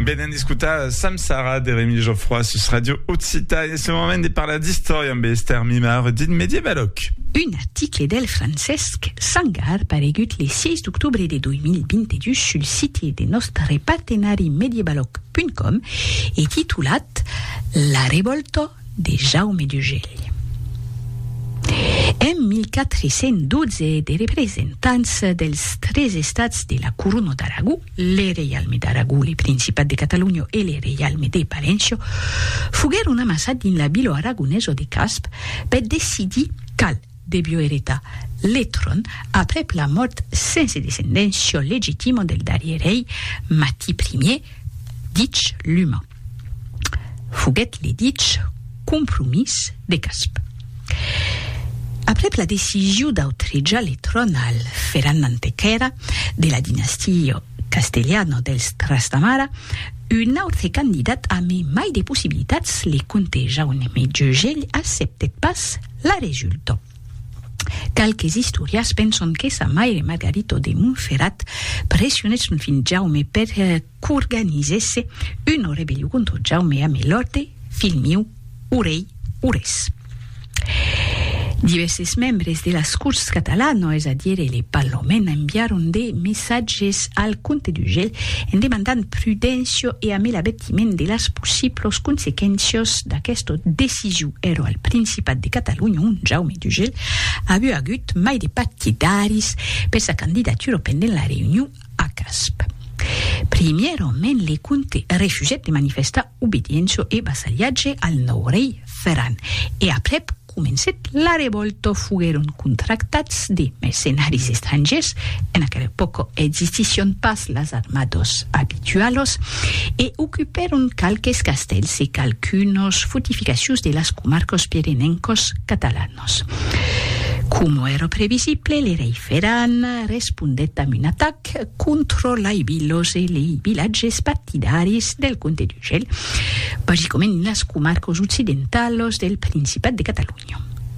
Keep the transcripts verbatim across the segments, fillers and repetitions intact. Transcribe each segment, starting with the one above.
Ben discuta Samsara de Rémi Geoffroy sus Radio Occitania e se moment de parla d'historia amb Esther Mimar din medievaloc. Un article del Francesc Sangar paregut le sis d'octubre de deux mille vingt-deux sul site de nostre partenari medievaloc punt com e titulat La revolta de Jaume d'Urgell. En mille quatre-cents dotze, de representants dels tres estats de la Corona d'Aragó, le Reialme d'Aragó, le Principat de Catalunya e le Reialme de Palència, fogueren amassats din la vila aragonesa de Casp per decidir cal debió heretar le tron après la mort sense descendència legitima del darrer rei Martí I, dit l'Humà. Foguet le dit compromís de Casp. Après la décision d'autrejar le tron al Ferran Antequera de la dynastie castellana dels Trastamara, un autre candidat amb mai de possibilitats, le comte Jaume d'Urgell, acceptet pas la resulta. Quelques historias pensen que sa mare Margarita de Montferrat pressionèt son fill Jaume per eh, qu'organisesse una rebel·lió contra Jaume amb l'ordre fill meu, orell, ores. Diversos membres de las Corts catalanes, és a dir, el Parlament, enviaron de missatges al comte d'Urgell en demandant prudència i amb l'avertiment de les possibles conseqüències d'aquesta decisió. Era al Principat de Catalunya, un Jaume d'Urgell havia hagut mai de partidaris per sa candidatura pendent la reunió a Casp. Primerament, le comte refusèt de manifestar obediència i vassallatge al nou rei Ferran e après comencet la revolta, fogueren contractats de mercenaris estrangers. En aquella època existissin pas les armados habituals e ocuparon calques castells i calcunes fortificacions de les comarques pirenenques catalanes. Como era previsible, el rei Ferran respondet amb un atac contra les viles i els vilatges partidaris del comte d'Urgell, bàsicament en les comarques occidentals del Principat de Catalunya.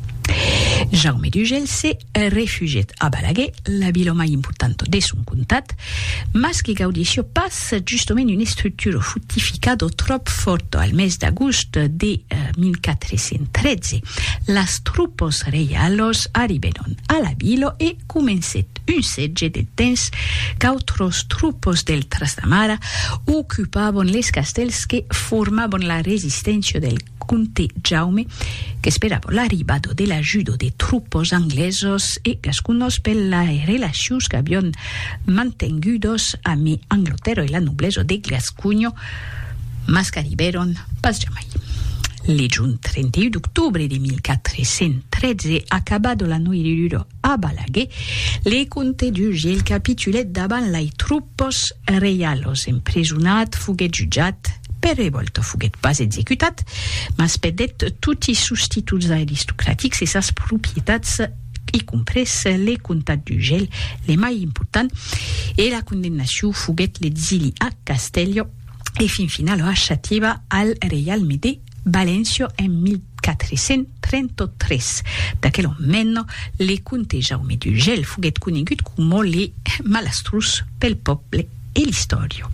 Jaume d'Urgell se refugiat a Balaguer, la vila mai important de son comtat, mas que gaudició pas justament una estructura fortificada trop forta. Al mes d'agost de uh, mille quatre-cents tretze, les tropes reials arribaren a la vila e comencet un setge de temps que altres tropes del Trastamara ocupaven les castells que formaven la resistència del comte Jaume, que esperava l'arribada de l'ajuda de tropes anglesos e gascunos per les relacions que havien mantingudes amb Anglaterra i la noblesa de Gascunya, mas que arribaren pas jamais. Le juny trenta-un d'octubre de mille quatre-cents tretze, acabada la noirura a Balaguer, le comte d'Urgell capitulet davant les tropes reials. Empresonat, foguet jutjat, per revolta foguet pas executat, mas perdet tots els substituts aristocràtics i ses propietats, y compres le comtat d'Urgell, le mai important, e la condemnació foguet l'exili a Castelló e fin final achativa al Reialme de València en mille quatre-cents trenta-tres. D'aquell moment, le comte Jaume d'Urgell foguet conegut com le malastrus pel poble e l'història.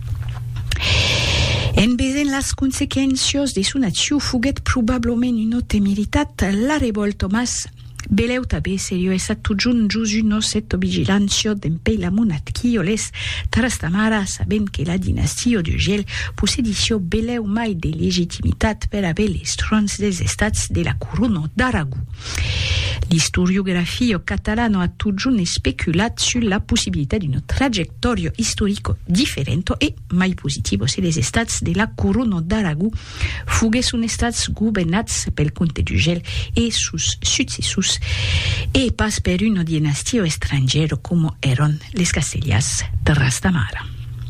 En vez les conseqüències de son acció foguet probablement una temeritat la revolta, mas beleu també serio estat tot junt just una certa vigilància d'empei la monarquia o les Trastamara, sabent que la dinastia d'Urgell possedició beleu mai de legitimitat per haver les trons dels estats de la Corona d'Aragó. L'historiografia catalana ha tot junt especulat sur la possibilitat d'una trajectòria històrica diferent e mai positiva si les estats de la Corona d'Aragó foguessin estats governats pel comte d'Urgell e sus successors e pas per una dinastia estrangera com eren les castellars de Trastamara.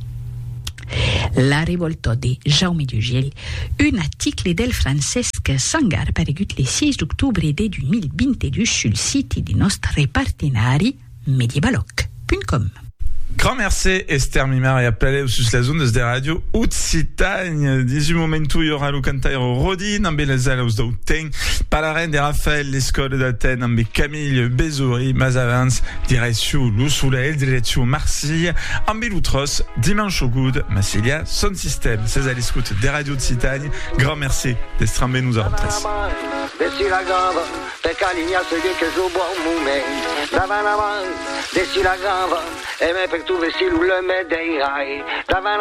La revolta de Jaume d'Urgell, un article del Francesc Sangar paregut le sis d'octubre de deux mille vingt-deux sul site de nostre partenari medievaloc punt com. Grand merci Esther Mimar e appelle sus la zone de radio Occitanie. Dizu momentu y aura Lucantairo Rodin, ambe les alaus d'Auteng, Palaren de Raphaël, l'école d'Athènes, ambe Camille Bezouri, Mazavans, Direction Lussoulael, Direction Marseille, ambe Loutros, Dimanche au Good, Massilia, Son System. C'est à l'écoute des radios Occitanie. Grand merci d'Estrambé nous a rentrés. Desci la gamba, per calignasse che su buon moment. Davanti, desci la gamba, e me per tu vestir le medei hai. Davanti